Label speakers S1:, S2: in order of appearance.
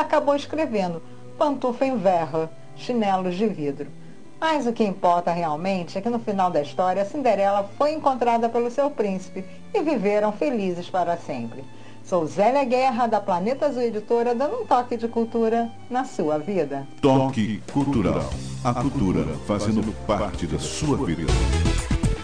S1: acabou escrevendo pantufa em verra, chinelos de vidro. Mas o que importa realmente é que no final da história, Cinderela foi encontrada pelo seu príncipe e viveram felizes para sempre. Sou Zélia Guerra, da Planeta Azul Editora, dando um toque de cultura na sua vida.
S2: Toque cultural. A cultura fazendo parte da sua vida.